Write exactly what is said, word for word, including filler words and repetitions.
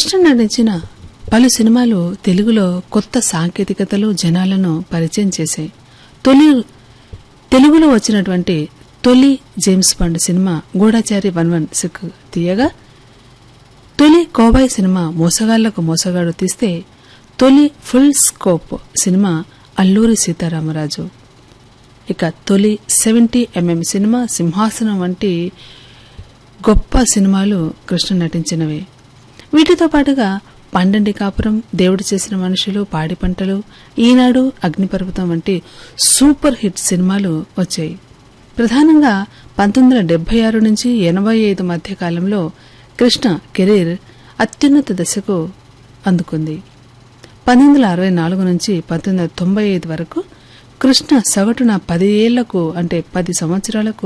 కృష్ణ నటించిన పలు సినిమాలు తెలుగులో కొత్త సాంకేతికతలు జనాలను పరిచయం చేశాయి. తొలి తెలుగులో వచ్చినటువంటి తొలి జేమ్స్ బాండ్ సినిమా గూఢచారి వన్ వన్ సిక్స్ తీయగా, తొలి కోబాయ్ సినిమా మోసగాళ్లకు మోసగాడు తీస్తే, తొలి full scope cinema Alluri Sitaramaraju. ఇక తొలి సెవెంటీ ఎంఎం సినిమా సింహాసనం వంటి గొప్ప సినిమాలు కృష్ణ నటించినవే. వీటితో పాటుగా పండంటి కాపురం, దేవుడు చేసిన మనుషులు, పాడి పంటలు, ఈనాడు, అగ్నిపర్వతం వంటి సూపర్ హిట్ సినిమాలు వచ్చాయి. ప్రధానంగా పంతొమ్మిది వందల డెబ్బై ఆరు నుంచి ఎనభై ఐదు మధ్య కాలంలో కృష్ణ కెరీర్ అత్యున్నత దశకు అందుకుంది. పంతొమ్మిది వందల అరవై నాలుగు నుంచి పంతొమ్మిది వందల తొంభై ఐదు వరకు కృష్ణ సగటున పది ఏళ్లకు అంటే పది సంవత్సరాలకు